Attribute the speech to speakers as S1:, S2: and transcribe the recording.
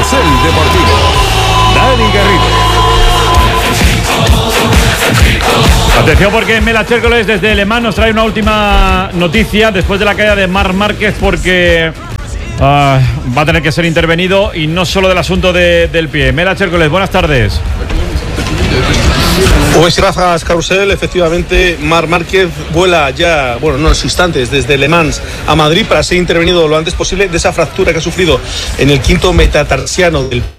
S1: Carrusel Deportivo. Dani Garrido.
S2: Atención porque Mela Chércoles desde Le Mans nos trae una última noticia después de la caída de Marc Márquez, porque va a tener que ser intervenido, y no solo del asunto del pie. Mela Chércoles, buenas tardes.
S3: Pues gracias, Carrusel. Efectivamente, Marc Márquez vuela ya, bueno, unos instantes desde Le Mans a Madrid para ser intervenido lo antes posible de esa fractura que ha sufrido en el quinto metatarsiano del